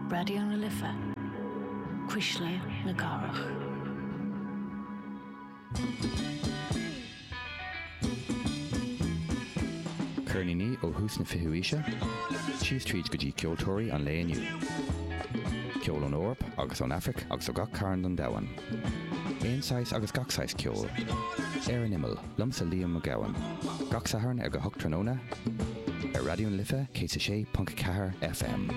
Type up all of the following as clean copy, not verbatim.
Radio na Lifa. Quisle na Garach. Cernini ó hús na fihuíise, Chief Tríd go dtí ceoltóirí an léaniu. Ceol an Orp agus an Afric agus ó gach cairn don dawan. Éonáis agus gachsáis ceol. An Imil, lumsa Liam McGowan. Gachsaharn go Hocht Tróna. Radio na Lifa, K6.4 FM.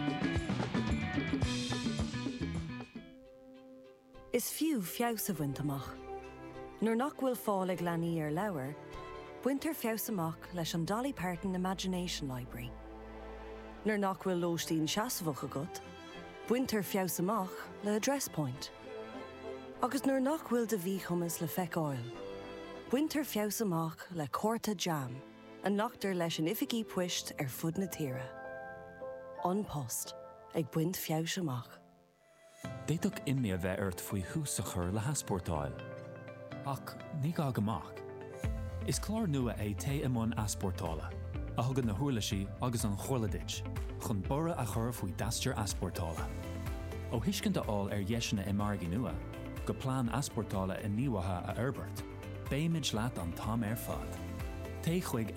Is fiú fiása bhaintamach. Nuair nach bhfuil fáil leanaí leabhar, buintear fiásamach leis an Dolly Parton Imagination Library. Nuair nach bhfuil lóistín seasamhacha agat, buintear fiásamach le Address Point. Agus nuair nach bhfuil de bhí chumas le feiceáil, buintear fiásamach le Córta Jam, an nachtar leis an ificí puist fud na tíre. An Post, ag buint fiásamach. Déadach imní a bheith ort faoi hús a chur le haspórtáil. Ach, ní gá amach. Is clár nua é té imón aspórtála, a thugad na thuirlaisí agus an chorladit, chun bora a chur faoi dastear aspórtála. Ó thuiscint aáil dheisina I margaí nua, go plán aspórtála in níomhatha a Herbert, béimiid leat an tám fad. Té chuig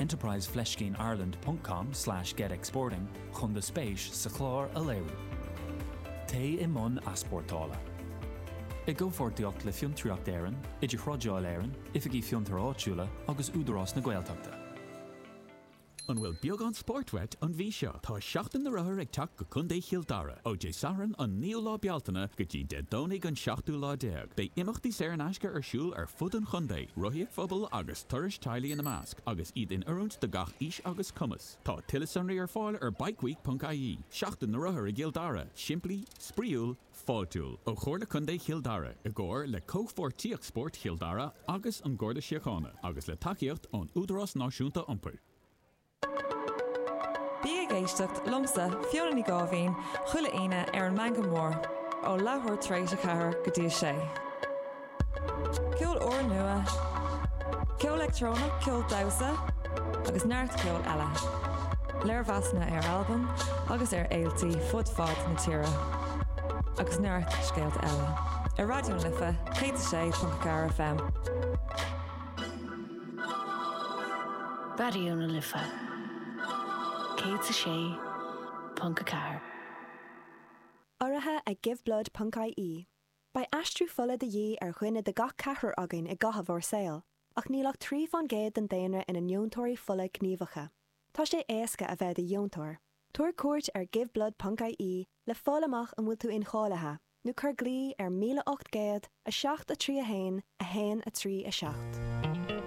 enterprisefleshgaineIreland.com/getexporting chun de spéis sa chlár a léirú. Té imón aspórtála. I ggófortaíocht le fionntriacht éireann, idir chráideáil éireann, ifigí fiontar áitiúla agus údarás na Gaeltachta. An bhfuil beagán sportwet an bhí seo tá seachtain na rathair ag teach go chun Chiildara ó dé saran an níl lá bealtainna go dtí de dónaigh an 7:10. Bé imachtaí séir an aisce siúl fud an chundé, roiíoh phobal agus turais tailaí in na másc, agus iad in oireant de gach ís agus cumas. Tá tilasonraí fáil bikeweek.ie. Seachtain na rathair ag Chiildara, siimplí, spríúil, fáiltúil. Ó chóirla chundé Chiildara, I gcóir le cóchfortíocht sport Chiildara agus an Gcorda Síochána, agus le takeíocht ón údarás náisiúnta iompar. Bí géisteacht lomsa fiona ní gábhín chuile aine an manga mór ó láthir tréis a chathair go dtí sé. Ceol óir nua, ceol electrónach, ceol damhsa, agus neart ceol eile. Léir bheasna album agus éiltí fud fad na tíre. Agus neart scéalt eile. Radio na Lifa, K6.4 FM. Radio na Lifa. K6.4 Áirithe ag giveblood.ie. Ba aistriú fola de dhé chuine de gach cethir againn I gcotha bhór saoil, ach nílach trí fan géad den daonra ina neontóirí fola gníomhacha. Tá sé éasca a bheith de dheontóir. Tuair cuairt giveblood.ie le fálamach an bhfuil tú inchállathe, nó chur glí 1800 a 7 a 3 a 1 a 1 a 3 a 7.